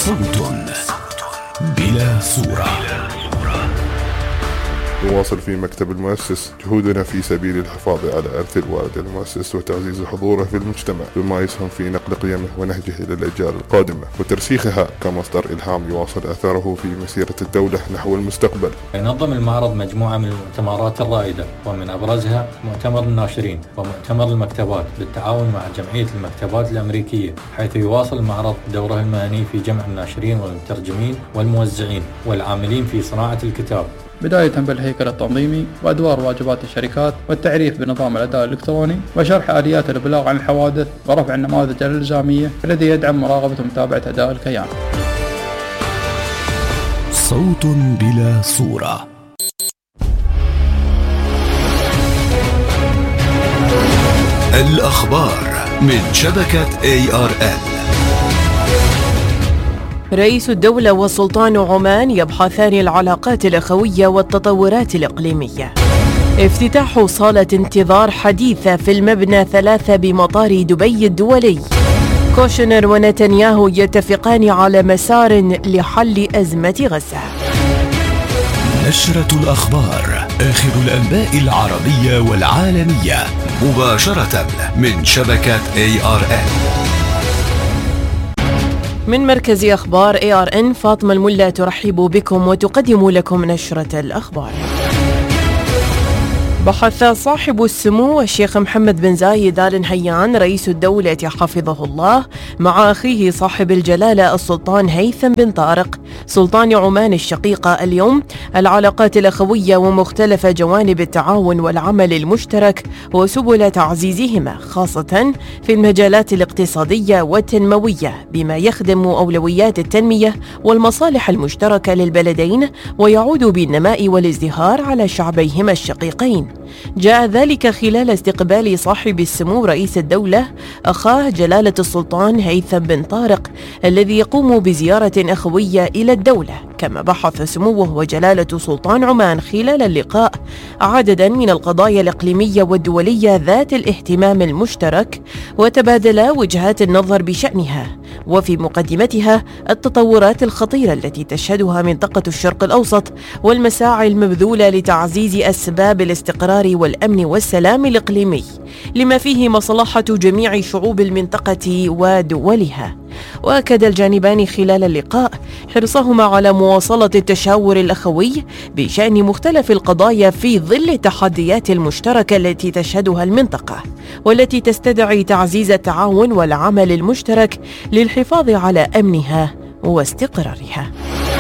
صوت بلا صورة. نواصل في مكتب المؤسس جهودنا في سبيل الحفاظ على إرث الوالد المؤسس وتعزيز حضوره في المجتمع بما يسهم في نقل قيمه ونهجه إلى الأجيال القادمة وترسيخها كمصدر إلهام يواصل أثره في مسيرة الدولة نحو المستقبل. ينظم المعرض مجموعة من المؤتمرات الرائدة ومن أبرزها مؤتمر الناشرين ومؤتمر المكتبات بالتعاون مع جمعية المكتبات الأمريكية، حيث يواصل المعرض دوره المهني في جمع الناشرين والمترجمين والموزعين والعاملين في صناعة الكتاب، بداية بالهيكل التنظيمي وأدوار واجبات الشركات والتعريف بنظام الأداء الإلكتروني وشرح آليات الإبلاغ عن الحوادث ورفع النماذج الإلزامية الذي يدعم مراقبة ومتابعة أداء الكيان. صوت بلا صورة. الأخبار من شبكة ARN. رئيس الدولة وسلطان عمان يبحثان العلاقات الأخوية والتطورات الإقليمية. افتتاح صالة انتظار حديثة في المبنى 3 بمطار دبي الدولي. كوشنر ونتنياهو يتفقان على مسار لحل أزمة غزة. نشرة الأخبار، آخر الأنباء العربية والعالمية مباشرة من شبكة ARN. من مركز أخبار ARN فاطمة الملا ترحب بكم وتقدم لكم نشرة الأخبار. بحث صاحب السمو الشيخ محمد بن زايد آل نهيان رئيس الدولة حفظه الله مع أخيه صاحب الجلالة السلطان هيثم بن طارق سلطان عمان الشقيقة اليوم العلاقات الأخوية ومختلف جوانب التعاون والعمل المشترك وسبل تعزيزهما خاصة في المجالات الاقتصادية والتنموية بما يخدم أولويات التنمية والمصالح المشتركة للبلدين ويعود بالنماء والازدهار على شعبيهما الشقيقين. جاء ذلك خلال استقبال صاحب السمو رئيس الدولة أخاه جلالة السلطان هيثم بن طارق الذي يقوم بزيارة أخوية إلى الدولة. كما بحث سموه وجلالة سلطان عمان خلال اللقاء عددا من القضايا الإقليمية والدولية ذات الاهتمام المشترك وتبادلا وجهات النظر بشأنها، وفي مقدمتها التطورات الخطيرة التي تشهدها منطقة الشرق الأوسط والمساعي المبذولة لتعزيز أسباب الاستقرار والأمن والسلام الإقليمي لما فيه مصلحة جميع شعوب المنطقة ودولها. وأكد الجانبان خلال اللقاء حرصهما على مواصلة التشاور الأخوي بشأن مختلف القضايا في ظل التحديات المشتركة التي تشهدها المنطقة والتي تستدعي تعزيز التعاون والعمل المشترك للحفاظ على أمنها واستقرارها.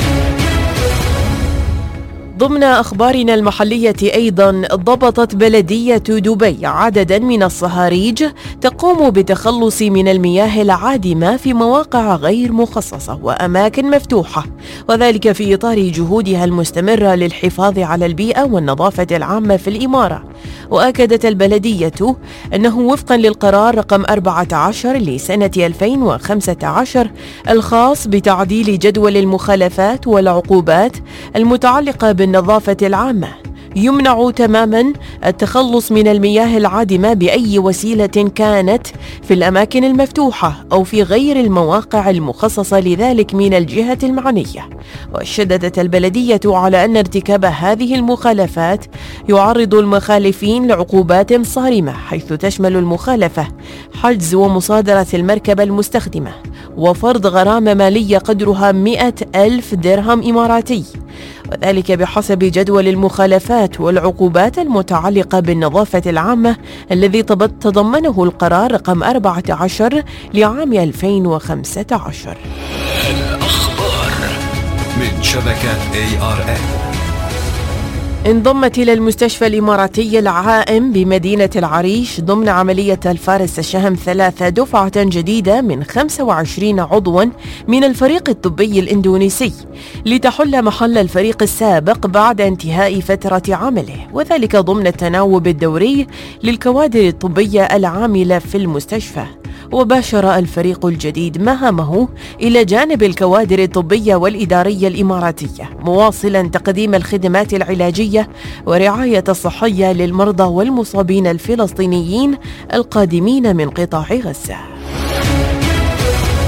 ضمن أخبارنا المحلية أيضا ضبطت بلدية دبي عددا من الصهاريج تقوم بالتخلص من المياه العادمة في مواقع غير مخصصة وأماكن مفتوحة، وذلك في إطار جهودها المستمرة للحفاظ على البيئة والنظافة العامة في الإمارة. وأكدت البلدية أنه وفقا للقرار رقم 14 لسنة 2015 الخاص بتعديل جدول المخالفات والعقوبات المتعلقة بالنظافة العامة، يمنع تماما التخلص من المياه العادمة بأي وسيلة كانت في الأماكن المفتوحة أو في غير المواقع المخصصة لذلك من الجهة المعنية. وشددت البلدية على أن ارتكاب هذه المخالفات يعرض المخالفين لعقوبات صارمة، حيث تشمل المخالفة حجز ومصادرة المركبة المستخدمة وفرض غرامة مالية قدرها 100,000 درهم إماراتي، وذلك بحسب جدول المخالفات والعقوبات المتعلقة بالنظافة العامة الذي تضمنه القرار رقم 14 لعام 2015. الأخبار من شبكة ARN. انضمت إلى المستشفى الإماراتي العائم بمدينة العريش ضمن عملية الفارس الشهم 3 دفعة جديدة من 25 عضوا من الفريق الطبي الإندونيسي لتحل محل الفريق السابق بعد انتهاء فترة عمله، وذلك ضمن التناوب الدوري للكوادر الطبية العاملة في المستشفى. وباشر الفريق الجديد مهامه إلى جانب الكوادر الطبية والإدارية الإماراتية، مواصلا تقديم الخدمات العلاجية ورعاية الصحية للمرضى والمصابين الفلسطينيين القادمين من قطاع غزة.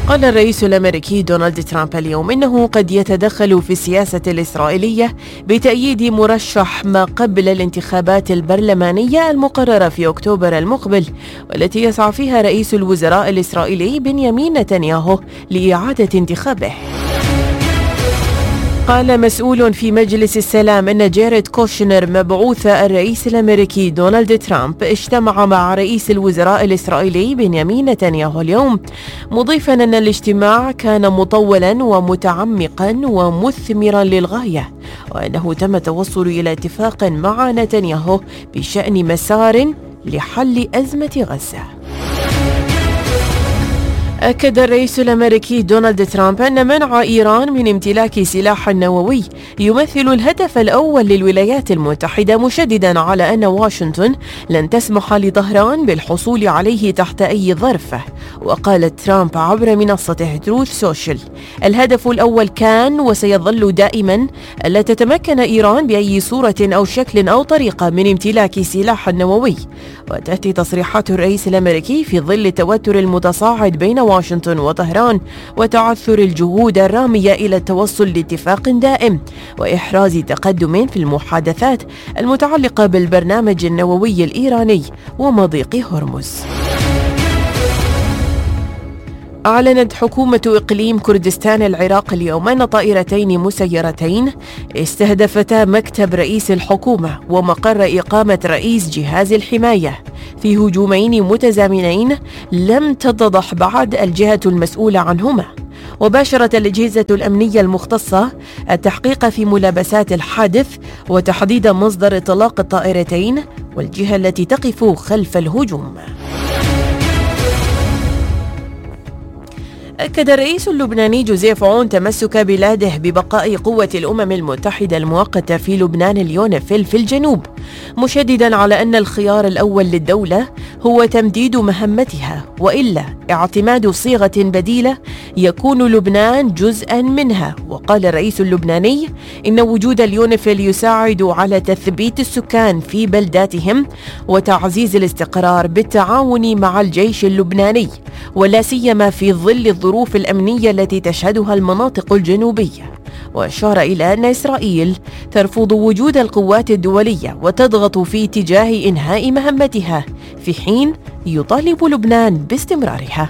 قال الرئيس الأمريكي دونالد ترامب اليوم إنه قد يتدخل في السياسة الإسرائيلية بتأييد مرشح ما قبل الانتخابات البرلمانية المقررة في أكتوبر المقبل، والتي يسعى فيها رئيس الوزراء الإسرائيلي بنيامين نتنياهو لإعادة انتخابه. قال مسؤول في مجلس السلام أن جاريد كوشنر مبعوث الرئيس الأمريكي دونالد ترامب اجتمع مع رئيس الوزراء الإسرائيلي بنيامين نتنياهو اليوم، مضيفا أن الاجتماع كان مطولا ومتعمقا ومثمرا للغاية، وأنه تم التوصل إلى اتفاق مع نتنياهو بشأن مسار لحل أزمة غزة. أكد الرئيس الأمريكي دونالد ترامب أن منع إيران من امتلاك سلاح نووي يمثل الهدف الأول للولايات المتحدة، مشددا على أن واشنطن لن تسمح لطهران بالحصول عليه تحت أي ظرف. وقال ترامب عبر منصته تروث سوشيال: الهدف الأول كان وسيظل دائما ألا تتمكن إيران بأي صورة أو شكل أو طريقة من امتلاك سلاح نووي. وتأتي تصريحات الرئيس الأمريكي في ظل التوتر المتصاعد بين واشنطن وطهران وتعثر الجهود الرامية إلى التوصل لاتفاق دائم وإحراز تقدم في المحادثات المتعلقة بالبرنامج النووي الإيراني ومضيق هرمز. أعلنت حكومة إقليم كردستان العراق اليوم أن طائرتين مسيرتين استهدفتا مكتب رئيس الحكومة ومقر إقامة رئيس جهاز الحماية في هجومين متزامنين لم تتضح بعد الجهة المسؤولة عنهما. وباشرت الأجهزة الأمنية المختصة التحقيق في ملابسات الحادث وتحديد مصدر إطلاق الطائرتين والجهة التي تقف خلف الهجوم. أكد الرئيس اللبناني جوزيف عون تمسك بلاده ببقاء قوة الأمم المتحدة المؤقتة في لبنان اليونيفيل في الجنوب، مشددا على أن الخيار الأول للدولة هو تمديد مهمتها، وإلا اعتماد صيغة بديلة يكون لبنان جزءا منها. وقال الرئيس اللبناني إن وجود اليونيفيل يساعد على تثبيت السكان في بلداتهم وتعزيز الاستقرار بالتعاون مع الجيش اللبناني، ولا سيما في ظل الظروف الأمنية التي تشهدها المناطق الجنوبية. وأشار إلى أن إسرائيل ترفض وجود القوات الدولية وتضغط في اتجاه إنهاء مهمتها، في حين يطالب لبنان باستمرارها.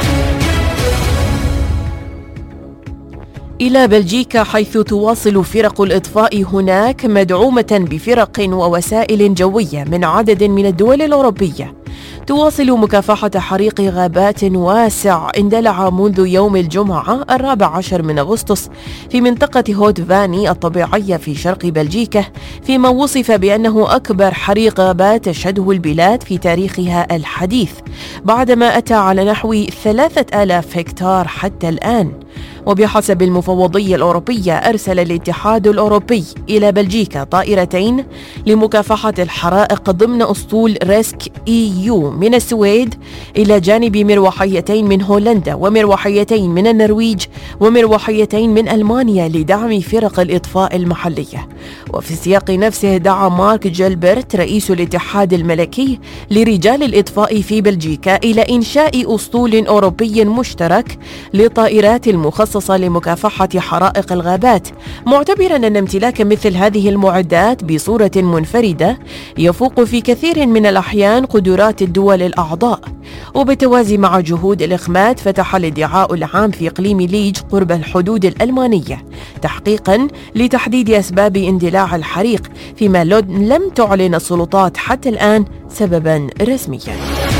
إلى بلجيكا، حيث تواصل فرق الإطفاء هناك مدعومة بفرق ووسائل جوية من عدد من الدول الأوروبية، تواصل مكافحة حريق غابات واسع اندلع منذ يوم الجمعة 14 من أغسطس في منطقة هوت فاني الطبيعية في شرق بلجيكا، فيما وصف بأنه أكبر حريق غابات تشهده البلاد في تاريخها الحديث، بعدما أتى على نحو 3000 هكتار حتى الآن. وبحسب المفوضية الأوروبية، أرسل الاتحاد الأوروبي إلى بلجيكا طائرتين لمكافحة الحرائق ضمن أسطول ريسك EU من السويد، إلى جانب مروحيتين من هولندا ومروحيتين من النرويج ومروحيتين من ألمانيا لدعم فرق الإطفاء المحلية. وفي السياق نفسه، دعا مارك جيلبرت رئيس الاتحاد الملكي لرجال الإطفاء في بلجيكا إلى إنشاء أسطول أوروبي مشترك للطائرات المخصصة لمكافحة حرائق الغابات، معتبرا أن امتلاك مثل هذه المعدات بصورة منفردة يفوق في كثير من الأحيان قدرات الدول الأعضاء. وبالتوازي مع جهود الإخماد، فتح الادعاء العام في إقليم ليج قرب الحدود الألمانية تحقيقا لتحديد أسباب اندلاع الحريق، فيما لم تعلن السلطات حتى الآن سببا رسميا.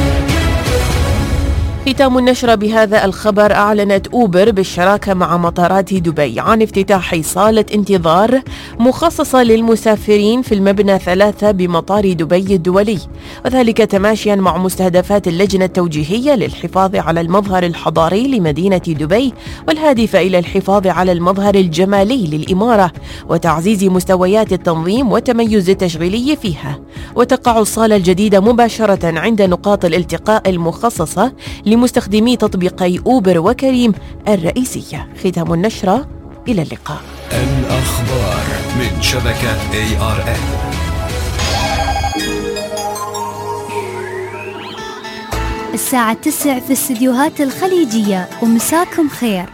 ختام النشرة بهذا الخبر. أعلنت أوبر بالشراكة مع مطارات دبي عن افتتاح صالة انتظار مخصصة للمسافرين في المبنى 3 بمطار دبي الدولي، وذلك تماشيا مع مستهدفات اللجنة التوجيهية للحفاظ على المظهر الحضاري لمدينة دبي، والهادفة إلى الحفاظ على المظهر الجمالي للإمارة وتعزيز مستويات التنظيم والتميز التشغيلي فيها. وتقع الصالة الجديدة مباشرة عند نقاط الالتقاء المخصصة لمستخدمي تطبيقي أوبر وكريم الرئيسية. ختام النشرة، إلى اللقاء. الأخبار من شبكة ARN. الساعة 9 في استديوهات الخليجية، ومساكم خير.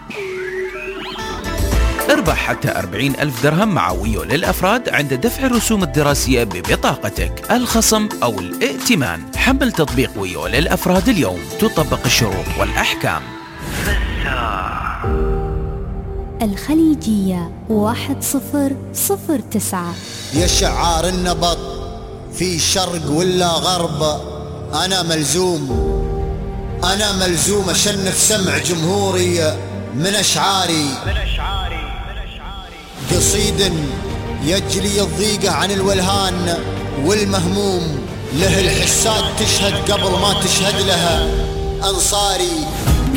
اربح حتى 40,000 درهم مع ويو للأفراد عند دفع الرسوم الدراسية ببطاقتك، الخصم أو الائتمان. حمل تطبيق ويو للأفراد اليوم، تطبق الشروط والأحكام. الخليجية 1009. يا شعار النبط في شرق ولا غرب، أنا ملزوم أشنف سمع جمهوري من أشعاري. قصيد يجلي الضيقة عن الولهان والمهموم، له الحسات تشهد قبل ما تشهد لها أنصاري.